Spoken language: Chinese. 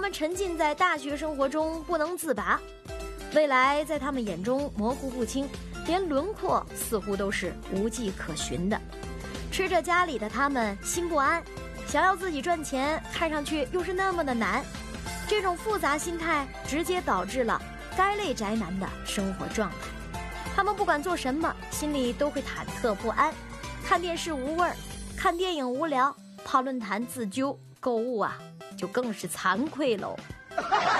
们沉浸在大学生活中不能自拔，未来在他们眼中模糊不清，连轮廓似乎都是无迹可寻的。吃着家里的他们心不安，想要自己赚钱，看上去又是那么的难。这种复杂心态直接导致了该类宅男的生活状态。他们不管做什么，心里都会忐忑不安。看电视无味儿，看电影无聊，泡论坛自纠，购物啊就更是惭愧喽。